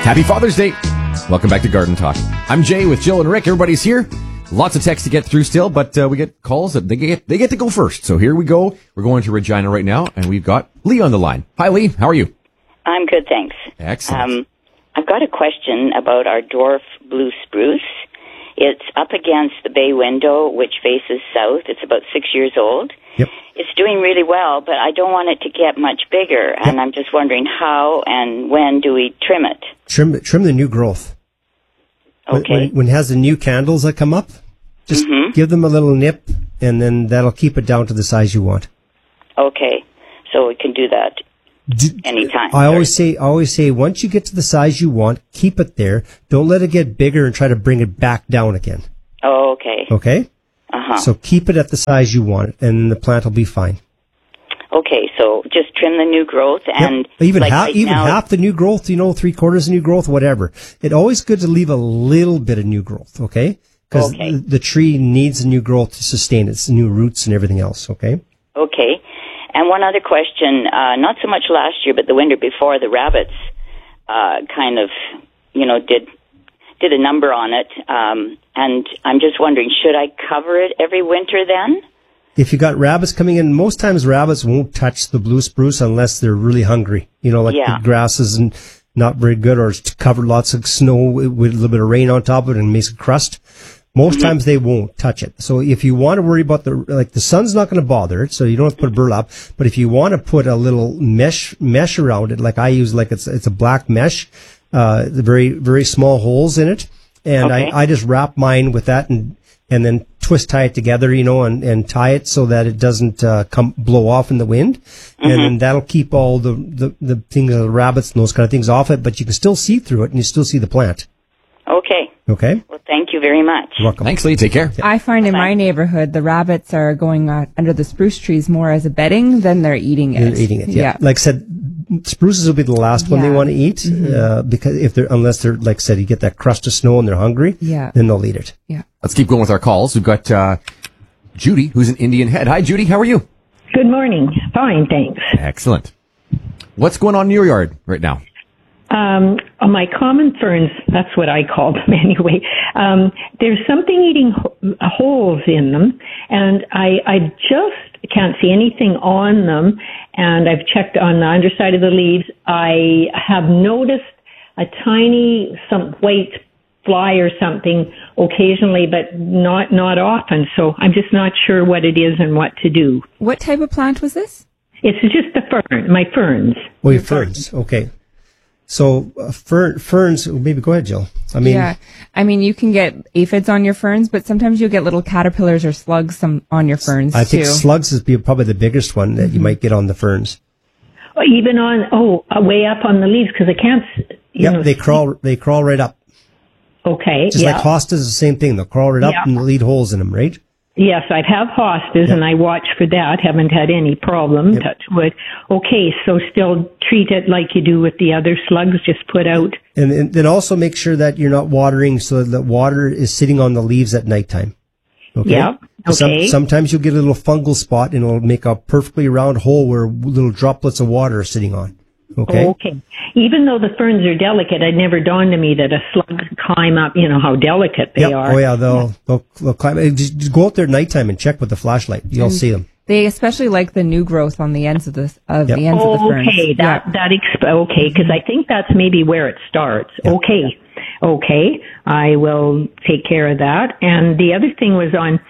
Happy Father's Day. Welcome back to Garden Talk. I'm Jay with Jill and Rick. Everybody's here. Lots of texts to get through still, but we get calls that they get to go first. So here we go. We're going to Regina right now, and we've got Lee on the line. Hi, Lee. How are you? I'm good, thanks. Excellent. I've got a question about our dwarf blue spruce. It's up against the bay window, which faces south. It's about 6 years old. Yep. It's doing really well, but I don't want it to get much bigger, and I'm just wondering how and when do we trim it? Trim the new growth. Okay. When it has the new candles that come up, just give them a little nip, and then that'll keep it down to the size you want. Okay. So we can do that anytime. I always say, once you get to the size you want, keep it there. Don't let it get bigger and try to bring it back down again. Oh, okay. Okay? Uh-huh. So keep it at the size you want, and the plant will be fine. Okay, so just trim the new growth and even half the new growth, 3/4 of new growth, whatever. It's always good to leave a little bit of new growth, okay? Because the tree needs a new growth to sustain its new roots and everything else, okay? Okay. And one other question, not so much last year, but the winter before, the rabbits kind of, did a number on it. And I'm just wondering, should I cover it every winter then? If you got rabbits coming in, most times rabbits won't touch the blue spruce unless they're really hungry. The grass isn't not very good, or it's covered lots of snow with a little bit of rain on top of it and makes a crust. Most times they won't touch it. So if you want to worry about the sun's not going to bother it, so you don't have to put a burlap. But if you want to put a little mesh around it, like I use, it's a black mesh, the very, very small holes in it. And I just wrap mine with that and then tie it together, and tie it so that it doesn't blow off in the wind. And then that'll keep all the things, the rabbits and those kind of things off it, but you can still see through it and you still see the plant. Okay. Okay. Well, thank you very much. You're welcome. Thanks, Lee. Take care. I find in my neighborhood, the rabbits are going under the spruce trees more as a bedding than they're eating it. They're eating it, yeah. Like I said, spruces will be the last one they want to eat, because unless they're, like I said, you get that crust of snow and they're hungry, then they'll eat it. Yeah. Let's keep going with our calls. We've got Judy, who's in Indian Head. Hi, Judy. How are you? Good morning. Fine, thanks. Excellent. What's going on in your yard right now? My common ferns, that's what I call them anyway, there's something eating holes in them, and I just can't see anything on them, and I've checked on the underside of the leaves. I have noticed a tiny, some white fly or something occasionally, but not often, so I'm just not sure what it is and what to do. What type of plant was this? It's just my ferns. Oh, your ferns, okay. So ferns, maybe go ahead, Jill. You can get aphids on your ferns, but sometimes you'll get little caterpillars or slugs on your ferns I think slugs is probably the biggest one that you might get on the ferns. Even way up on the leaves, because I can't. They crawl right up. Okay. Just like hostas is the same thing. They'll crawl right up and they'll eat holes in them, right? Yes, I have hostas, and I watch for that. Haven't had any problem, touch wood. Okay, so still treat it like you do with the other slugs, just put out. And then also make sure that you're not watering so that water is sitting on the leaves at nighttime. Okay? Yeah, okay. Sometimes you'll get a little fungal spot, and it'll make a perfectly round hole where little droplets of water are sitting on. Okay. Okay. Even though the ferns are delicate, it never dawned on me that a slug could climb up. You know how delicate they are. Oh yeah, they'll climb. Just go out there at nighttime and check with the flashlight. You'll see them. They especially like the new growth on the ends of the ends of the ferns. Okay, because I think that's maybe where it starts. Yep. Okay, I will take care of that. And the other thing was on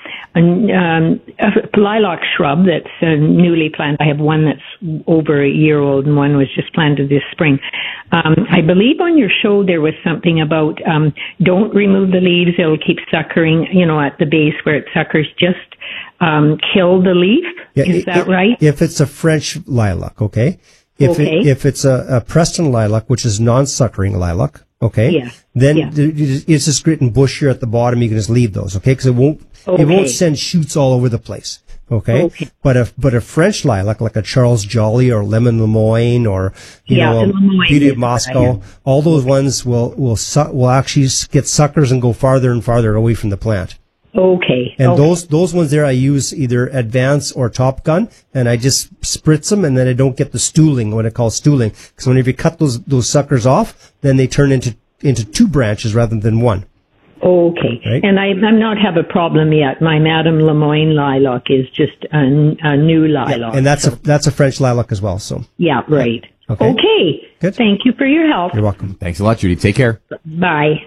a lilac shrub that's newly planted. I have one that's over a year old and one was just planted this spring. I believe on your show there was something about don't remove the leaves, it'll keep suckering, at the base where it suckers, just kill the leaf. Is that right? If it's a French lilac, okay? If it's a Preston lilac, which is non-suckering lilac, okay? Then it's just written bush here at the bottom. You can just leave those, okay? Because it won't send shoots all over the place, okay? But a French lilac, like a Charles Jolly or Lemon Lemoyne or Beauty of Moscow, all those ones will actually get suckers and go farther and farther away from the plant. Okay. And those ones there, I use either Advance or Top Gun, and I just spritz them, and then I don't get the stooling, what I call stooling. Because whenever you cut those suckers off, then they turn into 2 branches rather than 1. Okay. Right? And I'm not have a problem yet. My Madame Lemoyne lilac is just a new lilac. Yeah, and that's a French lilac as well. So. Yeah, right. Okay. Good. Thank you for your help. You're welcome. Thanks a lot, Judy. Take care. Bye.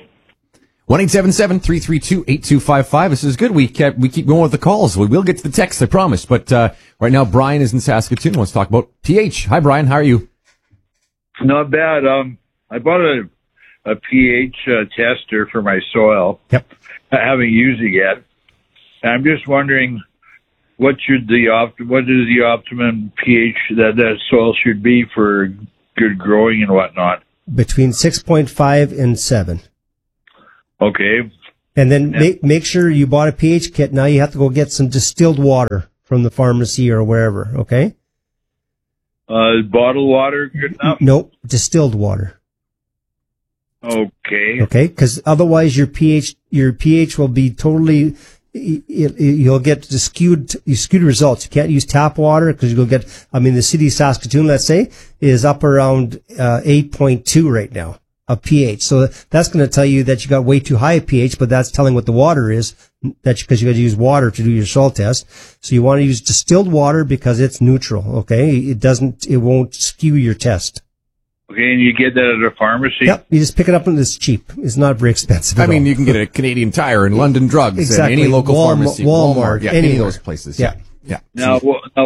1-877-332-8255. This is good. We keep going with the calls. We will get to the text, I promise. But right now, Brian is in Saskatoon. Wants to talk about pH. Hi, Brian. How are you? Not bad. I bought a pH tester for my soil. Yep. I haven't used it yet. I'm just wondering what is the optimum pH that soil should be for good growing and whatnot? Between 6.5 and 7. Okay. And then make sure you bought a pH kit. Now you have to go get some distilled water from the pharmacy or wherever, okay? Bottled water, good enough? Nope, distilled water. Okay. Okay, because otherwise your pH will be totally, you'll get skewed results. You can't use tap water because you'll get, the city of Saskatoon, let's say, is up around 8.2 right now. Of pH. So that's going to tell you that you got way too high a pH, but that's telling what the water is, because you got to use water to do your soil test. So you want to use distilled water because it's neutral, okay? It won't skew your test. Okay, and you get that at a pharmacy? Yep, you just pick it up and it's cheap. It's not very expensive at all. You can get it at Canadian Tire and London Drugs exactly. and any local pharmacy. Walmart, any of those places. Yeah. Now,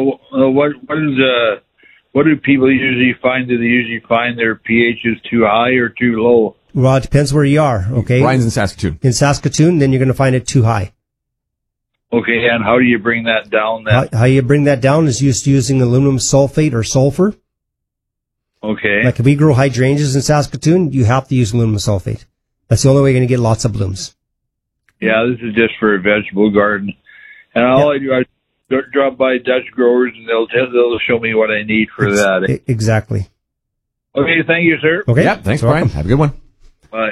what do people usually find? Do they usually find their pH is too high or too low? Well, it depends where you are, okay? Brian's in Saskatoon. In Saskatoon, then you're going to find it too high. Okay, and how do you bring that down then? How you bring that down is just using aluminum sulfate or sulfur. Okay. Like if we grow hydrangeas in Saskatoon, you have to use aluminum sulfate. That's the only way you're going to get lots of blooms. Yeah, this is just for a vegetable garden. And all I do, I drop by Dutch Growers, and they'll show me what I need for that. Exactly. Okay, thank you, sir. Okay. Yeah, thanks, Brian. Welcome. Have a good one. Bye.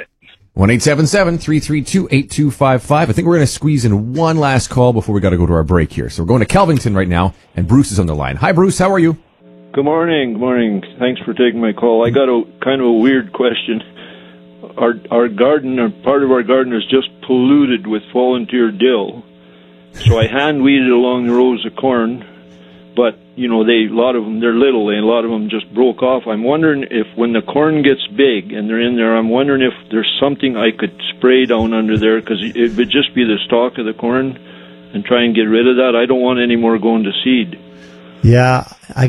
1-877-332-8255. I think we're going to squeeze in one last call before we got to go to our break here. So we're going to Kelvington right now, and Bruce is on the line. Hi, Bruce. How are you? Good morning. Good morning. Thanks for taking my call. I got a kind of a weird question. Our garden, or part of our garden, is just polluted with volunteer dill. So I hand weeded along the rows of corn, but a lot of them, they're little, and a lot of them just broke off. I'm wondering if when the corn gets big and they're in there, I'm wondering if there's something I could spray down under there, because it would just be the stalk of the corn, and try and get rid of that. I don't want any more going to seed. Yeah, I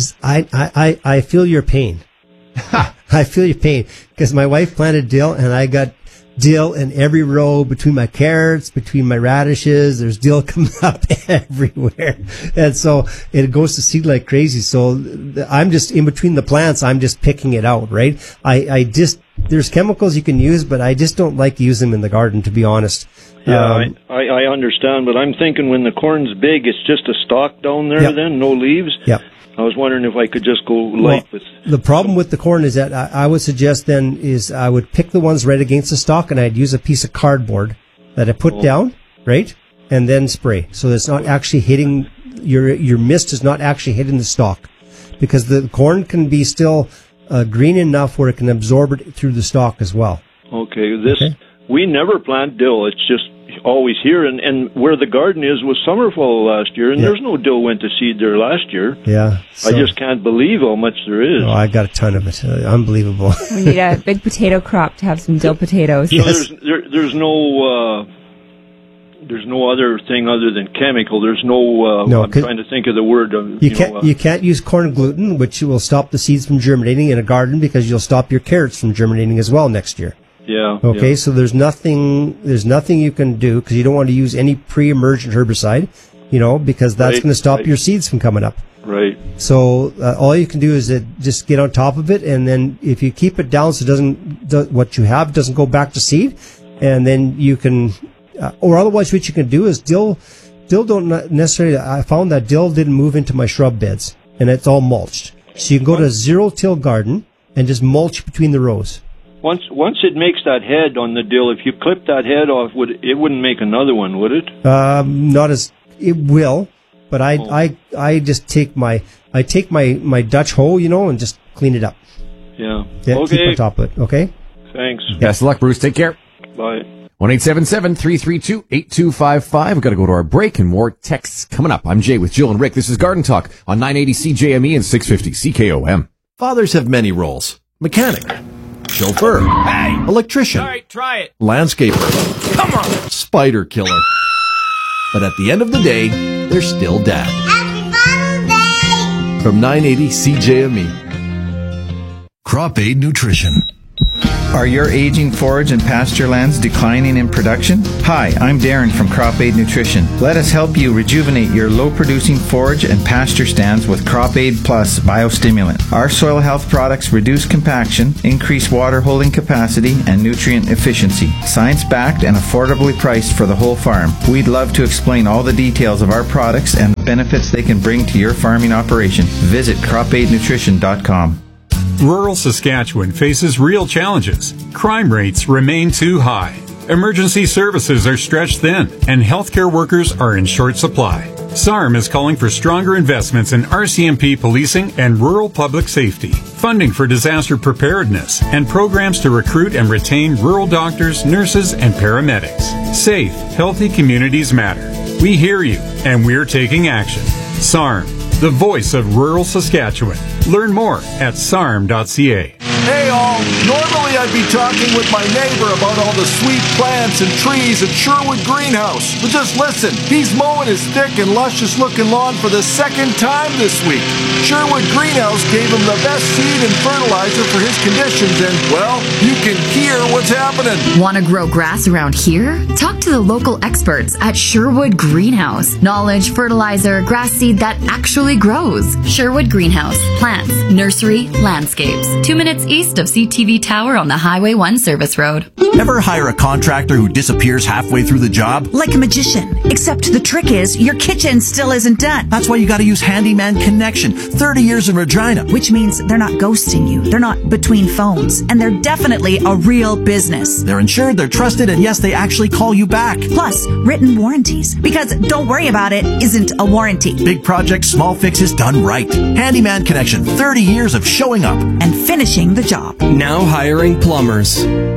feel your pain. I feel your pain because my wife planted dill, and I got dill in every row between my carrots, between my radishes. There's dill coming up everywhere. And so it goes to seed like crazy. So I'm just in between the plants. I'm just picking it out, right? There's chemicals you can use, but I just don't like to use them in the garden, to be honest. Yeah, I understand, but I'm thinking when the corn's big, it's just a stalk down there then, no leaves. Yeah. I was wondering if I could just go light with... The problem with the corn is that I would suggest then is I would pick the ones right against the stalk, and I'd use a piece of cardboard that I put down, right? And then spray. So it's not actually hitting, your mist is not actually hitting the stalk. Because the corn can be still green enough where it can absorb it through the stalk as well. Okay, we never plant dill. It's just always here, and where the garden is was Summerfall last year, and there's no dill went to seed there last year. Yeah. I just can't believe how much there is. Oh, I got a ton of it. Unbelievable. We need a big potato crop to have some dill potatoes. Yes. So there's no other thing other than chemical. There's no, I'm trying to think of the word. You can't use corn gluten, which will stop the seeds from germinating in a garden, because you'll stop your carrots from germinating as well next year. Yeah. Okay, so there's nothing you can do, because you don't want to use any pre-emergent herbicide, because that's going to stop your seeds from coming up. Right. So all you can do is just get on top of it, and then if you keep it down so what you have doesn't go back to seed, and then you can, or otherwise what you can do is dill don't necessarily, I found that dill didn't move into my shrub beds, and it's all mulched. So you can go to a zero-till garden and just mulch between the rows. Once it makes that head on the dill, if you clip that head off, it wouldn't make another one, would it? Not as it will, but I just take my Dutch hoe, and just clean it up. Yeah. Okay. Keep on top of it. Okay. Thanks. Best of luck, Bruce. Take care. Bye. 1-877-332-8255. We've got to go to our break and more texts coming up. I'm Jay with Jill and Rick. This is Garden Talk on 980 CJME and 650 CKOM. Fathers have many roles. Mechanic, chauffeur, electrician, all right, try it. Landscaper, Come on, spider killer. But at the end of the day, they're still dad. Happy Father's Day! From 980 CJME. Crop Aid Nutrition. Are your aging forage and pasture lands declining in production? Hi, I'm Darren from Crop Aid Nutrition. Let us help you rejuvenate your low-producing forage and pasture stands with Crop Aid Plus Biostimulant. Our soil health products reduce compaction, increase water holding capacity, and nutrient efficiency. Science-backed and affordably priced for the whole farm. We'd love to explain all the details of our products and the benefits they can bring to your farming operation. Visit cropaidnutrition.com. Rural Saskatchewan faces real challenges. Crime rates remain too high. Emergency services are stretched thin, and healthcare workers are in short supply. SARM is calling for stronger investments in RCMP policing and rural public safety, funding for disaster preparedness, and programs to recruit and retain rural doctors, nurses, and paramedics. Safe, healthy communities matter. We hear you, and we're taking action. SARM, the voice of rural Saskatchewan. Learn more at sarm.ca. Hey all, normally I'd be talking with my neighbor about all the sweet plants and trees at Sherwood Greenhouse. But just listen, he's mowing his thick and luscious looking lawn for the second time this week. Sherwood Greenhouse gave him the best seed and fertilizer for his conditions and, well, you can hear what's happening. Want to grow grass around here? Talk to the local experts at Sherwood Greenhouse. Knowledge, fertilizer, grass seed that actually grows. Sherwood Greenhouse. Plants, nursery, landscapes. 2 minutes east of CTV Tower on the Highway 1 service road. Ever hire a contractor who disappears halfway through the job? Like a magician. Except the trick is, your kitchen still isn't done. That's why you gotta use Handyman Connection. 30 years in Regina. Which means they're not ghosting you. They're not between phones. And they're definitely a real business. They're insured, they're trusted, and yes, they actually call you back. Plus, written warranties. Because don't worry about it isn't a warranty. Big projects, small fixes done right. Handyman Connection. 30 years of showing up. And finishing the job. Now hiring plumbers.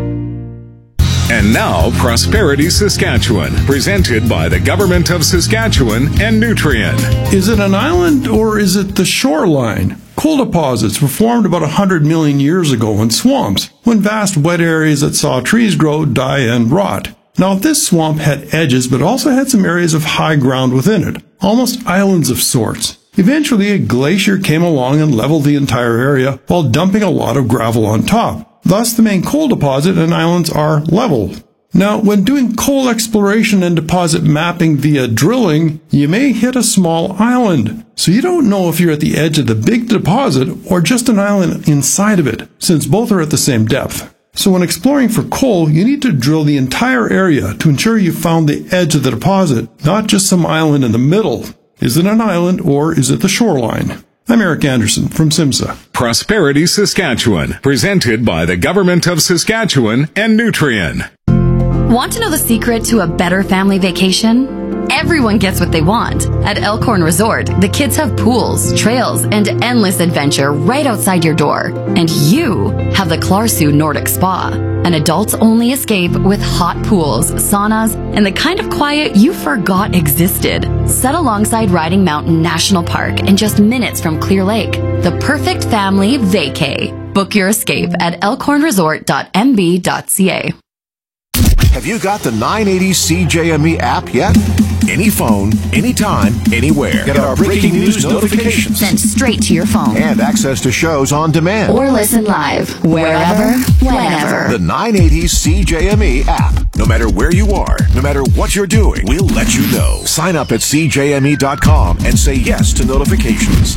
And now, Prosperity Saskatchewan, presented by the Government of Saskatchewan and Nutrien. Is it an island or is it the shoreline? Coal deposits were formed about 100 million years ago in swamps, when vast wet areas that saw trees grow, die, and rot. Now, this swamp had edges, but also had some areas of high ground within it, almost islands of sorts. Eventually, a glacier came along and leveled the entire area while dumping a lot of gravel on top. Thus, the main coal deposit and islands are leveled. Now, when doing coal exploration and deposit mapping via drilling, you may hit a small island. So you don't know if you're at the edge of the big deposit or just an island inside of it, since both are at the same depth. So when exploring for coal, you need to drill the entire area to ensure you found the edge of the deposit, not just some island in the middle. Is it an island or is it the shoreline? I'm Eric Anderson from SIMSA. Prosperity Saskatchewan, presented by the Government of Saskatchewan and Nutrien. Want to know the secret to a better family vacation? Everyone gets what they want. At Elkhorn Resort, the kids have pools, trails, and endless adventure right outside your door. And you have the Clarsu Nordic Spa, an adults-only escape with hot pools, saunas, and the kind of quiet you forgot existed. Set alongside Riding Mountain National Park and just minutes from Clear Lake. The perfect family vacay. Book your escape at elkhornresort.mb.ca. Have you got the 980 CJME app yet? Any phone, anytime, anywhere. Get our breaking news notifications sent straight to your phone. And access to shows on demand. Or listen live, wherever, whenever. The 980 CJME app. No matter where you are, no matter what you're doing, we'll let you know. Sign up at CJME.com and say yes to notifications.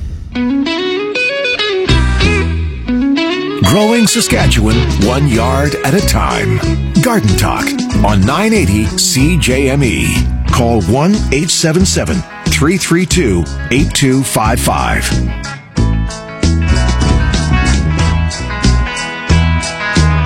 Growing Saskatchewan, 1 yard at a time. Garden Talk on 980 CJME. Call 1-877-332-8255.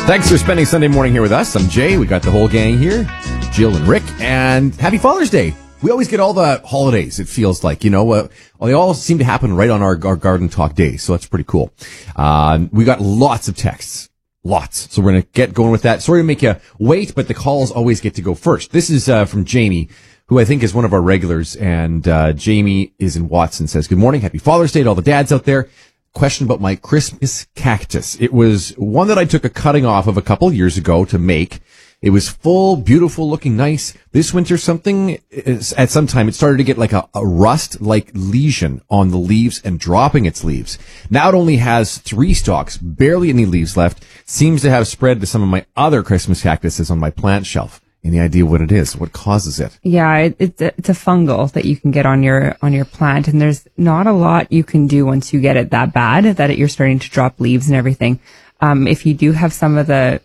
Thanks for spending Sunday morning here with us. I'm Jay. We got the whole gang here, Jill and Rick, and happy Father's Day. We always get all the holidays, it feels like, they all seem to happen right on our Garden Talk day, so that's pretty cool. We got lots of texts. Lots. So we're going to get going with that. Sorry to make you wait, but the calls always get to go first. This is from Jamie, who I think is one of our regulars, and Jamie is in Watson, says, good morning, happy Father's Day to all the dads out there. Question about my Christmas cactus. It was one that I took a cutting off of a couple years ago to make. It was full, beautiful, looking nice. This winter, at some time, it started to get like a rust-like lesion on the leaves and dropping its leaves. Now it only has 3 stalks, barely any leaves left. Seems to have spread to some of my other Christmas cactuses on my plant shelf. Any idea what it is? What causes it? Yeah, it's a fungal that you can get on your plant, and there's not a lot you can do once you get it that bad that you're starting to drop leaves and everything. If you do have some of the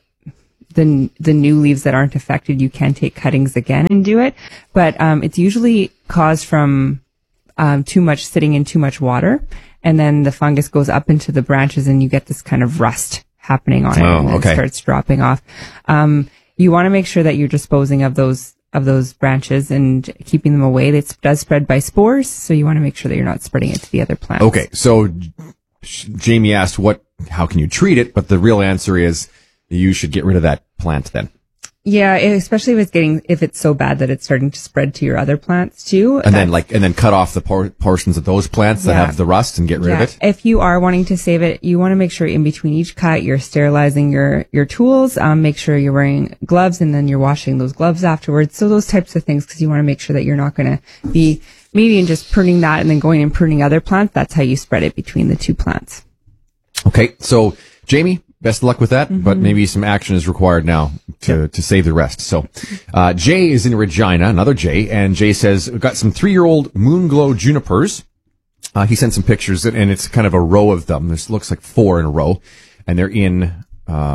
new leaves that aren't affected, you can take cuttings again and do it, but it's usually caused from sitting in too much water, and then the fungus goes up into the branches, and you get this kind of rust happening on it, and then it starts dropping off. You want to make sure that you're disposing of those branches and keeping them away. It does spread by spores, so you want to make sure that you're not spreading it to the other plants. Okay, so Jamie asked how can you treat it, but the real answer is you should get rid of that plant then. Yeah, especially if it's so bad that it's starting to spread to your other plants too. And then cut off the portions of those plants that have the rust and get rid of it. If you are wanting to save it, you want to make sure in between each cut you're sterilizing your tools. Make sure you're wearing gloves, and then you're washing those gloves afterwards. So those types of things, because you want to make sure that you're not going to be maybe in just pruning that and then going and pruning other plants. That's how you spread it between the 2 plants. Okay, so Jamie, best of luck with that, but maybe some action is required now to save the rest. So, Jay is in Regina, another Jay, and Jay says, we've got some 3-year-old Moonglow junipers. He sent some pictures, and it's kind of a row of them. This looks like 4 in a row, and they're in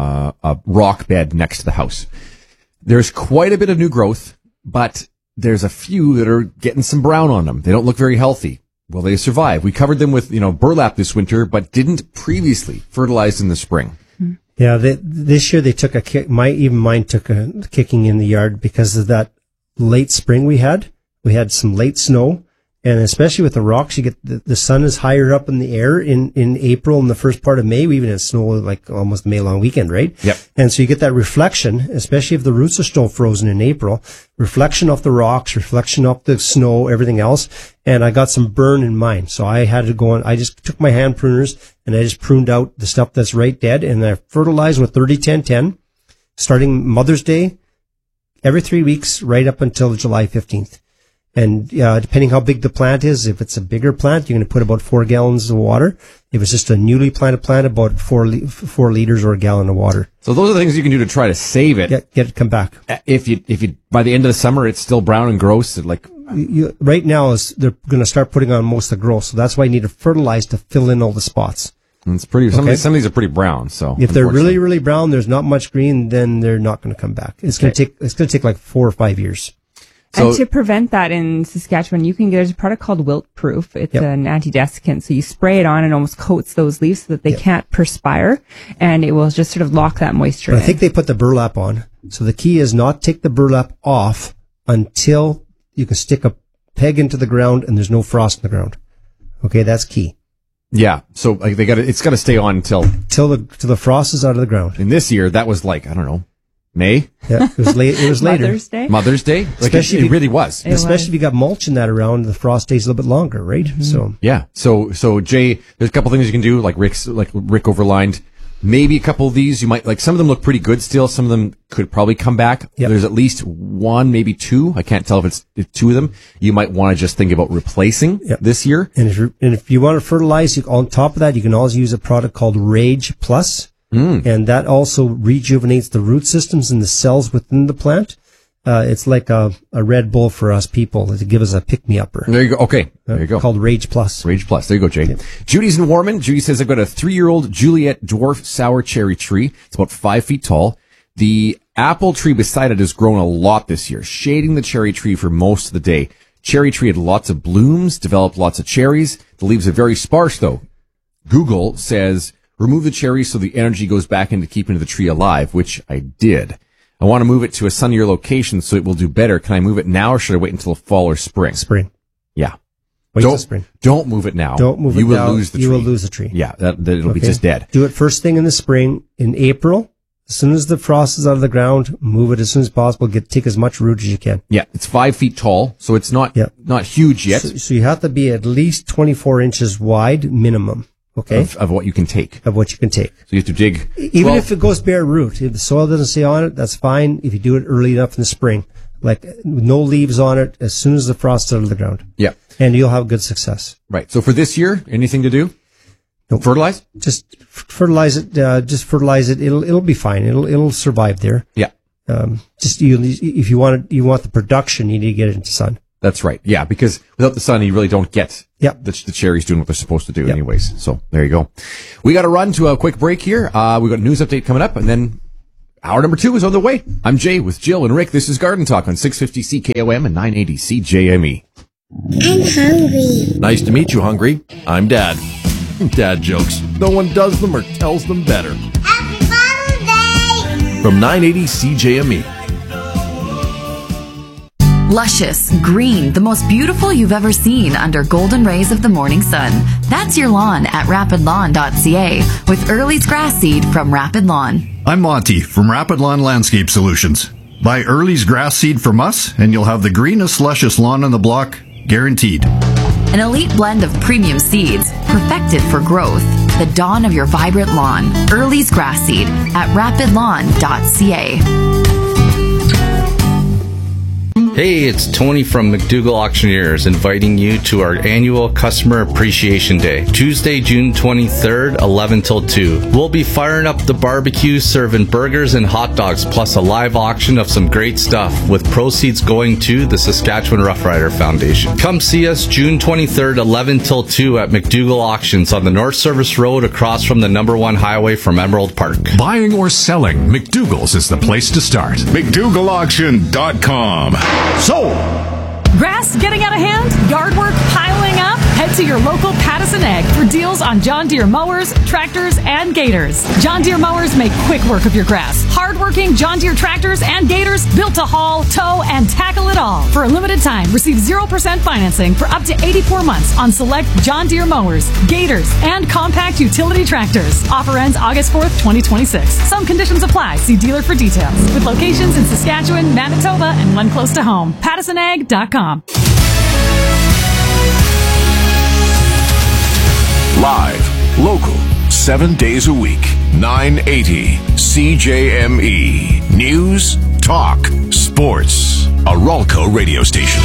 a rock bed next to the house. There's quite a bit of new growth, but there's a few that are getting some brown on them. They don't look very healthy. Will they survive? We covered them with, burlap this winter, but didn't previously fertilize in the spring. Yeah, this year they took a kick. Mine took a kicking in the yard because of that late spring we had. We had some late snow, and especially with the rocks, you get the sun is higher up in the air in April and the first part of May. We even had snow like almost May long weekend, right? Yep. And so you get that reflection, especially if the roots are still frozen in April, reflection off the rocks, reflection off the snow, everything else. And I got some burn in mine. So I had to go on. I just took my hand pruners and I just pruned out the stuff that's right dead, and I fertilized with 30-10-10, starting Mother's Day, every 3 weeks, right up until July 15th. And depending how big the plant is, if it's a bigger plant, you're going to put about 4 gallons of water. If it's just a newly planted plant, about 4 liters or a gallon of water. So those are the things you can do to try to save it. Get it come back. If you by the end of the summer it's still brown and gross, right now they're going to start putting on most of the growth. So that's why you need to fertilize to fill in all the spots. And it's pretty. Some of these are pretty brown. So if they're really, really brown, there's not much green, then they're not going to come back. It's going to take like 4 or 5 years. And to prevent that in Saskatchewan, there's a product called Wilt Proof. It's an anti-desiccant. So you spray it on and almost coats those leaves so that they can't perspire, and it will just sort of lock that moisture in. I think they put the burlap on. So the key is not take the burlap off until you can stick a peg into the ground and there's no frost in the ground. Okay, that's key. Yeah. So it's got to stay on till the frost is out of the ground. And this year that was like, I don't know, May? Yeah, it was late. It was later. Mother's Day? Like it really was. Especially if you got mulch in that around, the frost stays a little bit longer, right? Mm-hmm. So yeah. So Jay, there's a couple things you can do, like Rick overlined. Maybe a couple of these you might like. Some of them look pretty good still. Some of them could probably come back. Yep. There's at least 1, maybe 2. I can't tell if it's 2 of them. You might want to just think about replacing this year. And if you want to fertilize, on top of that, you can also use a product called Rage Plus. And that also rejuvenates the root systems and the cells within the plant. It's like a Red Bull for us people to give us a pick-me-upper. There you go. Okay. There you go. Called Rage Plus. Rage Plus. There you go, Jay. Yep. Judy's in Warman. Judy says, I've got a 3-year-old Juliet dwarf sour cherry tree. It's about 5 feet tall. The apple tree beside it has grown a lot this year, shading the cherry tree for most of the day. Cherry tree had lots of blooms, developed lots of cherries. The leaves are very sparse, though. Google says, remove the cherries so the energy goes back into keeping the tree alive, which I did. I want to move it to a sunnier location so it will do better. Can I move it now or should I wait until fall or spring? Spring. Yeah. Wait till spring. Don't move it now. Don't move it now. You will lose the tree. You will lose the tree. Yeah, it'll be just dead. Do it first thing in the spring. In April, as soon as the frost is out of the ground, move it as soon as possible. Take as much root as you can. Yeah, it's 5 feet tall, so it's not huge yet. So you have to be at least 24 inches wide minimum. Okay. Of what you can take. Of what you can take. So you have to dig. Even if it goes bare root, if the soil doesn't stay on it, that's fine. If you do it early enough in the spring, like no leaves on it, as soon as the frost is out of the ground. Yeah. And you'll have good success. Right. So for this year, anything to do? Nope. Fertilize? Just fertilize it. Just fertilize it. It'll be fine. It'll survive there. Yeah. If you want the production, you need to get it into sun. That's right. Yeah, because without the sun, you really don't get the cherries doing what they're supposed to do anyways. So there you go. We got to run to a quick break here. We got a news update coming up, and then hour number 2 is on the way. I'm Jay with Jill and Rick. This is Garden Talk on 650 CKOM and 980 CJME. I'm hungry. Nice to meet you, Hungry. I'm Dad. Dad jokes. No one does them or tells them better. Happy Father's Day! From 980 CJME. Luscious, green, the most beautiful you've ever seen under golden rays of the morning sun. That's your lawn at rapidlawn.ca with Early's grass seed from Rapid Lawn. I'm Monty from Rapid Lawn Landscape Solutions. Buy Early's grass seed from us and you'll have the greenest, luscious lawn on the block, guaranteed. An elite blend of premium seeds, perfected for growth. The dawn of your vibrant lawn. Early's grass seed at rapidlawn.ca. Hey, it's Tony from McDougall Auctioneers inviting you to our annual Customer Appreciation Day, Tuesday, June 23rd, 11 till 2. We'll be firing up the barbecue, serving burgers and hot dogs, plus a live auction of some great stuff, with proceeds going to the Saskatchewan Rough Rider Foundation. Come see us June 23rd, 11 till 2 at McDougall Auctions on the North Service Road across from the number 1 highway from Emerald Park. Buying or selling, McDougall's is the place to start. McDougallAuction.com. So, grass getting out of hand? Yard work piling up? Head to your local Pattison Ag for deals on John Deere mowers, tractors, and gators. John Deere mowers make quick work of your grass. Hard-working John Deere tractors and gators built to haul, tow, and tackle it all. For a limited time, receive 0% financing for up to 84 months on select John Deere mowers, gators, and compact utility tractors. Offer ends August 4th, 2026. Some conditions apply. See dealer for details. With locations in Saskatchewan, Manitoba, and one close to home. PattisonAg.com. Live, local, 7 days a week, 980 CJME. News, talk, sports. A Ralco radio station.